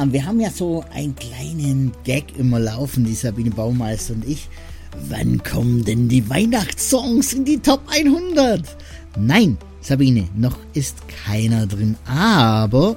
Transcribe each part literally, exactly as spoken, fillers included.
Ja, wir haben ja so einen kleinen Gag immer laufen, die Sabine Baumeister und ich. Wann kommen denn die Weihnachtssongs in die Top hundert? Nein, Sabine, noch ist keiner drin, aber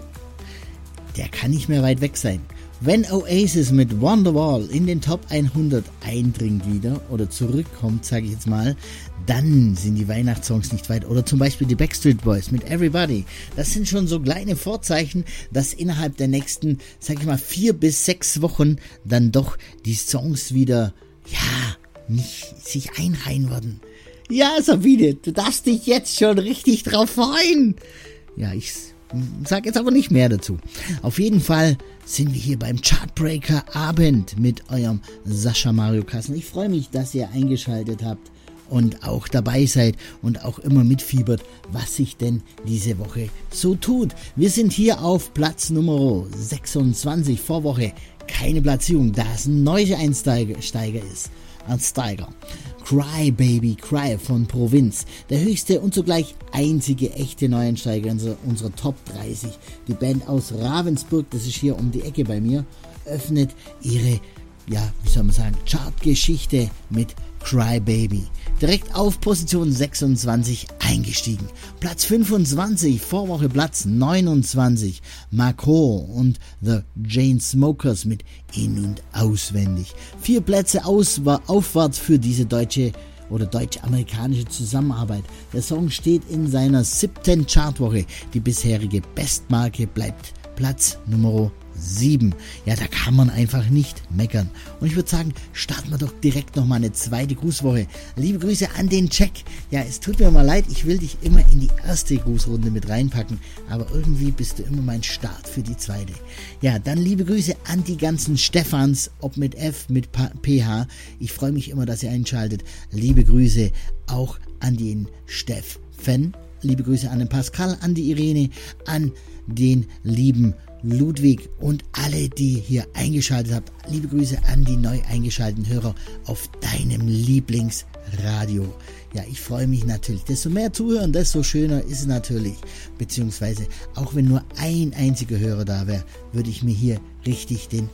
der kann nicht mehr weit weg sein. Wenn Oasis mit Wonderwall in den Top hundert eindringt wieder oder zurückkommt, sage ich jetzt mal, dann sind die Weihnachtssongs nicht weit. Oder zum Beispiel die Backstreet Boys mit Everybody. Das sind schon so kleine Vorzeichen, dass innerhalb der nächsten, sage ich mal, vier bis sechs Wochen dann doch die Songs wieder, ja, nicht sich einreihen werden. Ja, Sabine, du darfst dich jetzt schon richtig drauf freuen. Ja, ich sag jetzt aber nicht mehr dazu. Auf jeden Fall sind wir hier beim Chartbreaker Abend mit eurem Sascha Mario Kassner. Ich freue mich, dass ihr eingeschaltet habt und auch dabei seid und auch immer mitfiebert, was sich denn diese Woche so tut. Wir sind hier auf Platz Nummer sechsundzwanzig, Vorwoche keine Platzierung, da es ein neuer Einsteiger ist. Als Steiger. Cry Baby Cry von Provinz, der höchste und zugleich einzige echte Neueinsteiger in unserer, unserer Top dreißig. Die Band aus Ravensburg, das ist hier um die Ecke bei mir, öffnet ihre, ja, wie soll man sagen, Chartgeschichte mit Cry Baby. Direkt auf Position sechsundzwanzig eingestiegen. Platz fünfundzwanzig, Vorwoche Platz neunundzwanzig. Marco und The Chainsmokers mit In- und Auswendig. Vier Plätze aus, aufwärts für diese deutsche oder deutsch-amerikanische Zusammenarbeit. Der Song steht in seiner siebten Chartwoche. Die bisherige Bestmarke bleibt Platz Nummer sieben. Ja, da kann man einfach nicht meckern. Und ich würde sagen, starten wir doch direkt nochmal eine zweite Grußwoche. Liebe Grüße an den Jack. Ja, es tut mir mal leid, ich will dich immer in die erste Grußrunde mit reinpacken, aber irgendwie bist du immer mein Start für die zweite. Ja, dann liebe Grüße an die ganzen Stefans, ob mit F, mit P H. Ich freue mich immer, dass ihr einschaltet. Liebe Grüße auch an den Steffen. Liebe Grüße an den Pascal, an die Irene, an den lieben Ludwig und alle, die hier eingeschaltet habt. Liebe Grüße an die neu eingeschalteten Hörer auf deinem Lieblingsradio. Ja, ich freue mich natürlich. Desto mehr zuhören, desto schöner ist es natürlich. Beziehungsweise, auch wenn nur ein einziger Hörer da wäre, würde ich mir hier richtig den,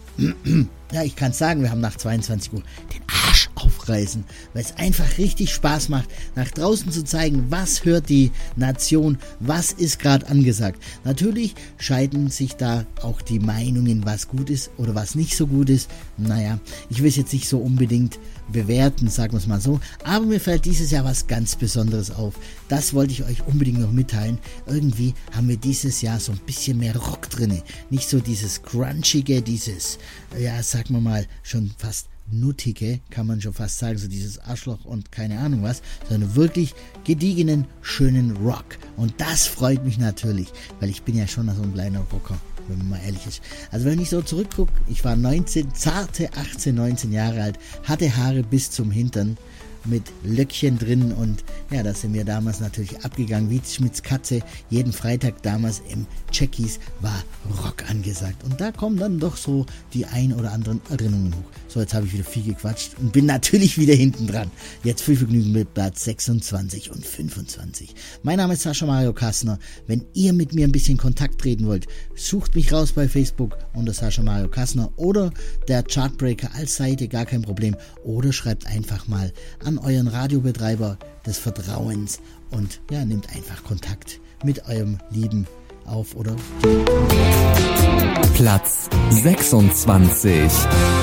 ja, ich kann es sagen, wir haben nach zweiundzwanzig Uhr den Arsch aufreißen, weil es einfach richtig Spaß macht, nach draußen zu zeigen, was hört die Nation, was ist gerade angesagt. Natürlich scheiden sich da auch die Meinungen, was gut ist oder was nicht so gut ist. Naja, ich will es jetzt nicht so unbedingt bewerten, sagen wir es mal so, aber mir fällt dieses Jahr was ganz Besonderes auf. Das wollte ich euch unbedingt noch mitteilen. Irgendwie haben wir dieses Jahr so ein bisschen mehr Rock drin. Nicht so dieses Crunchige, dieses, ja, sagen wir mal, schon fast Nuttige, kann man schon fast sagen, so dieses Arschloch und keine Ahnung was, sondern wirklich gediegenen, schönen Rock. Und das freut mich natürlich, weil ich bin ja schon so ein kleiner Rocker, wenn man mal ehrlich ist. Also wenn ich so zurückgucke, ich war neunzehn, zarte achtzehn, neunzehn Jahre alt, hatte Haare bis zum Hintern, mit Löckchen drin und ja, da sind wir damals natürlich abgegangen wie Schmitz Katze. Jeden Freitag damals im Checkies war Rock angesagt und da kommen dann doch so die ein oder anderen Erinnerungen hoch. So, jetzt habe ich wieder viel gequatscht und bin natürlich wieder hinten dran. Jetzt viel Vergnügen mit Platz sechsundzwanzig und fünfundzwanzig. Mein Name ist Sascha Mario Kassner. Wenn ihr mit mir ein bisschen Kontakt treten wollt, sucht mich raus bei Facebook unter Sascha Mario Kassner oder der Chartbreaker als Seite, gar kein Problem. Oder schreibt einfach mal an euren Radiobetreiber des Vertrauens und ja, nehmt einfach Kontakt mit eurem Lieben auf oder Platz sechsundzwanzig.